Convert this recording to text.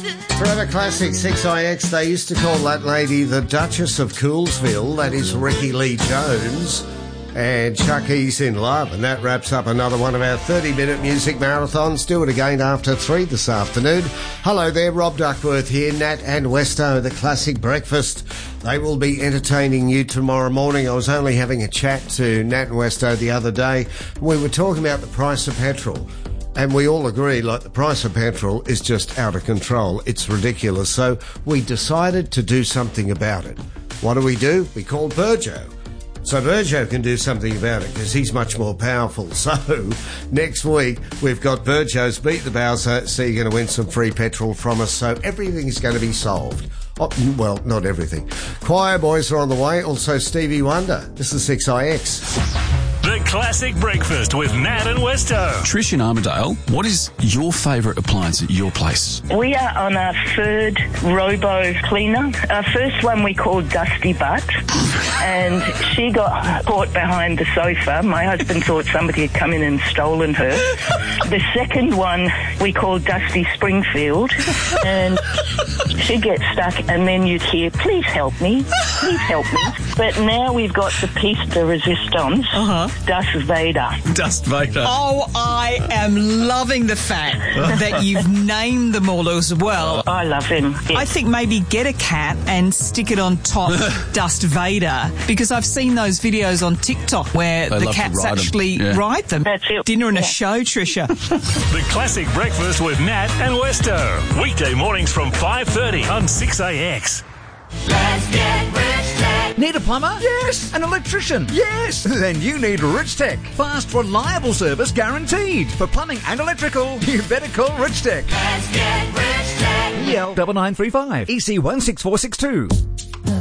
Forever Classic 6IX, they used to call that lady the Duchess of Coolsville. That is Ricky Lee Jones and Chucky's in Love. And that wraps up another one of our 30-minute music marathons. Do it again after 3 this afternoon. Hello there, Rob Duckworth here, Nat and Westo, the Classic Breakfast. They will be entertaining you tomorrow morning. I was only having a chat to Nat and Westo the other day. We were talking about the price of petrol. And we all agree, like, the price of petrol is just out of control. It's ridiculous. So we decided to do something about it. What do? We called Burjo. So Burjo can do something about it because he's much more powerful. So next week, we've got Burjo's Beat the Bowser, so you're going to win some free petrol from us. So everything's going to be solved. Oh, well, not everything. Choir Boys are on the way. Also Stevie Wonder. This is 6IX. The Classic Breakfast with Nat and Westo. Trish in Armidale, what is your favourite appliance at your place? We are on our third robo cleaner. Our first one we called Dusty Butt, and she got caught behind the sofa. My husband thought somebody had come in and stolen her. The second one we called Dusty Springfield, and she'd get stuck, and then you'd hear, please help me, please help me. But now we've got the piece de resistance. Darth Vader. Darth Vader. Oh, I am loving the fact that you've named them all as well. I love him. Yes. I think maybe get a cat and stick it on top Darth Vader, because I've seen those videos on TikTok where They the love to cats ride 'em. actually Yeah. ride them. That's it. Dinner and a show, Trisha. The Classic Breakfast with Nat and Westo. Weekday mornings from 5:30 on 6AX. Let's get rich tech. Need a plumber? Yes. An electrician? Yes. Then you need Rich Tech. Fast, reliable service guaranteed. For plumbing and electrical, you better call Rich Tech. Let's get rich tech. EL 9935 EC 16462.